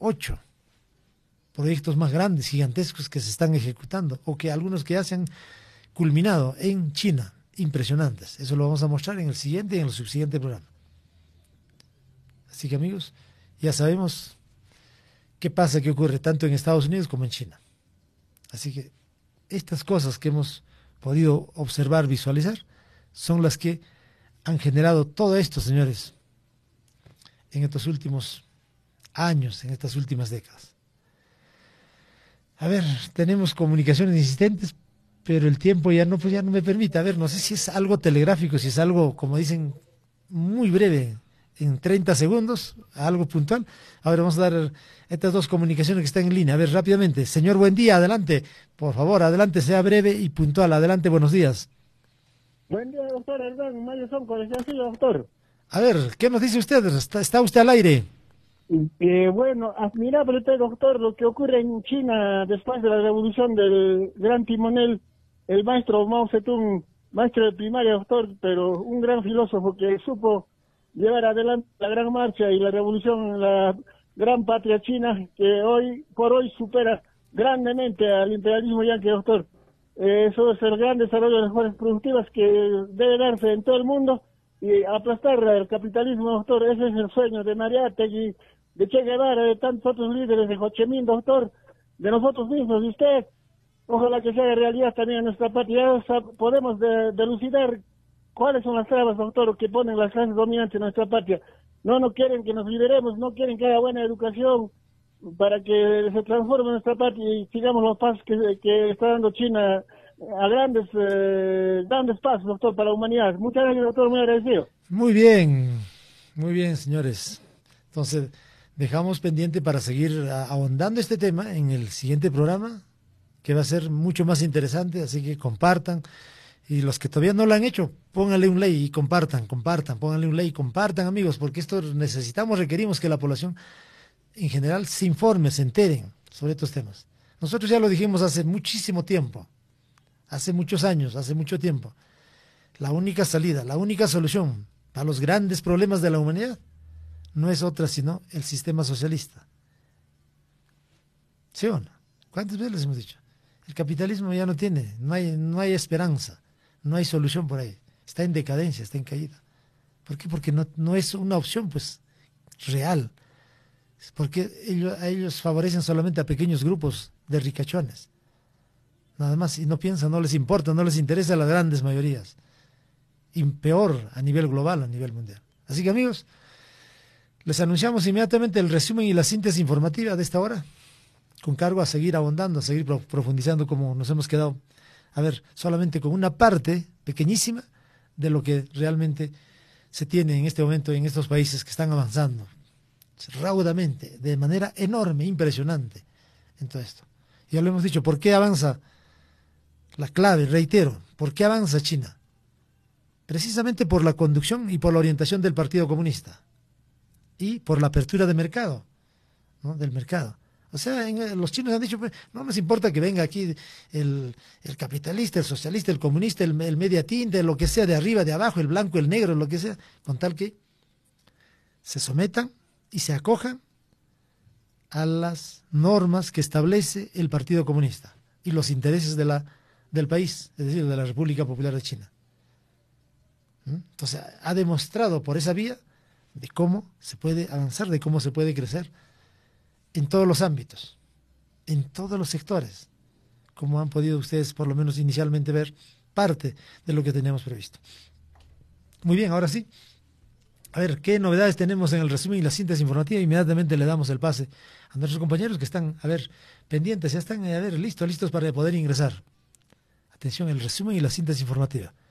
8 proyectos más grandes, gigantescos que se están ejecutando, o que algunos que ya se han culminado en China, impresionantes. Eso lo vamos a mostrar en el siguiente y en el subsiguiente programa. Así que amigos, ya sabemos qué pasa, qué ocurre tanto en Estados Unidos como en China. Así que estas cosas que hemos podido observar, visualizar, son las que han generado todo esto, señores, en estos últimos años, en estas últimas décadas. A ver, tenemos comunicaciones insistentes, pero el tiempo ya no me permite. A ver, no sé si es algo telegráfico, si es algo, como dicen, muy breve, en 30 segundos, algo puntual. A ver, vamos a dar estas dos comunicaciones que están en línea. A ver, rápidamente. Señor, buen día, adelante. Por favor, adelante, sea breve y puntual. Adelante, buenos días. Buen día, doctor Hernán Mayo Sonco, desde así, doctor. A ver, ¿qué nos dice usted? ¿Está usted al aire? Bueno, admirable usted, doctor, lo que ocurre en China después de la revolución del gran timonel, el maestro Mao Zedong, maestro de primaria, doctor, pero un gran filósofo que supo llevar adelante la gran marcha y la revolución en la gran patria china, que hoy por hoy supera grandemente al imperialismo yanqui, doctor. Eso es el gran desarrollo de las fuerzas productivas que debe darse en todo el mundo y aplastar el capitalismo, doctor. Ese es el sueño de Mariátegui, de Che Guevara, de tantos otros líderes, de Ho Chi Minh, doctor, de nosotros mismos, de usted. Ojalá que se haga realidad también en nuestra patria. Podemos delucidar cuáles son las trabas, doctor, que ponen las clases dominantes en nuestra patria. No quieren que nos liberemos, no quieren que haya buena educación para que se transforme nuestra patria y sigamos los pasos que está dando China a grandes pasos, doctor, para la humanidad. Muchas gracias, doctor, muy agradecido. Muy bien, señores. Entonces, dejamos pendiente para seguir ahondando este tema en el siguiente programa, que va a ser mucho más interesante, así que compartan. Y los que todavía no lo han hecho, pónganle un like y compartan, pónganle un like y compartan, amigos, porque esto requerimos que la población en general se informe, se enteren sobre estos temas. Nosotros ya lo dijimos hace muchísimo tiempo, hace muchos años, hace mucho tiempo. La única salida, la única solución para los grandes problemas de la humanidad no es otra sino el sistema socialista. ¿Sí o no? ¿Cuántas veces les hemos dicho? El capitalismo ya no hay esperanza, no hay solución por ahí. Está en decadencia, está en caída. ¿Por qué? Porque no es una opción, pues, real. Porque ellos favorecen solamente a pequeños grupos de ricachones. Nada más, y no piensan, no les importa, no les interesa a las grandes mayorías. Y peor a nivel global, a nivel mundial. Así que, amigos, les anunciamos inmediatamente el resumen y la síntesis informativa de esta hora, con cargo a seguir abondando, a seguir profundizando como nos hemos quedado, a ver, solamente con una parte pequeñísima de lo que realmente se tiene en este momento en estos países que están avanzando raudamente, de manera enorme, impresionante en todo esto. Ya lo hemos dicho, ¿por qué avanza? La clave, reitero, ¿por qué avanza China? Precisamente por la conducción y por la orientación del Partido Comunista y por la apertura de mercado, ¿no? Del mercado. O sea, los chinos han dicho, pues, no nos importa que venga aquí el capitalista, el socialista, el comunista, el media tinta, lo que sea, de arriba, de abajo, el blanco, el negro, lo que sea, con tal que se sometan y se acojan a las normas que establece el Partido Comunista y los intereses del país, es decir, de la República Popular de China. Entonces, ha demostrado por esa vía de cómo se puede avanzar, de cómo se puede crecer en todos los ámbitos, en todos los sectores, como han podido ustedes por lo menos inicialmente ver parte de lo que teníamos previsto. Muy bien, ahora sí. A ver, ¿qué novedades tenemos en el resumen y la síntesis informativa? Inmediatamente le damos el pase a nuestros compañeros que están, a ver, pendientes, ya están, a ver, listos para poder ingresar. Atención, el resumen y la síntesis informativa.